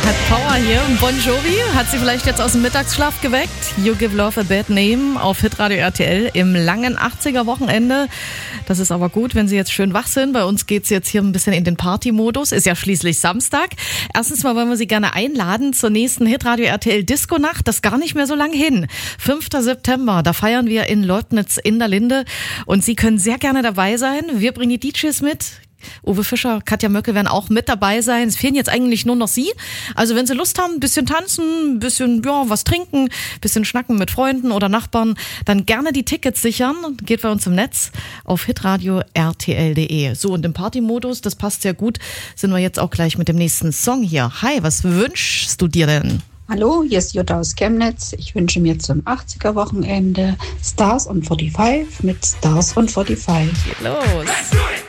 Hat Power hier. Bon Jovi hat sie vielleicht jetzt aus dem Mittagsschlaf geweckt. You Give Love a Bad Name auf Hitradio RTL im langen 80er-Wochenende. Das ist aber gut, wenn Sie jetzt schön wach sind. Bei uns geht's jetzt hier ein bisschen in den Party-Modus. Ist ja schließlich Samstag. Erstens mal wollen wir Sie gerne einladen zur nächsten Hitradio RTL Disco-Nacht. Das ist gar nicht mehr so lang hin. 5. September, da feiern wir in Leutnitz in der Linde. Und Sie können sehr gerne dabei sein. Wir bringen die DJs mit. Uwe Fischer, Katja Möcke werden auch mit dabei sein. Es fehlen jetzt eigentlich nur noch Sie. Also wenn Sie Lust haben, ein bisschen tanzen, ein bisschen was trinken, ein bisschen schnacken mit Freunden oder Nachbarn, dann gerne die Tickets sichern. Geht bei uns im Netz auf hitradio rtl.de. So, und im Party-Modus, das passt sehr gut, sind wir jetzt auch gleich mit dem nächsten Song hier. Hi, was wünschst du dir denn? Hallo, hier ist Jutta aus Chemnitz. Ich wünsche mir zum 80er-Wochenende Stars on 45 mit Stars on 45. Geht los!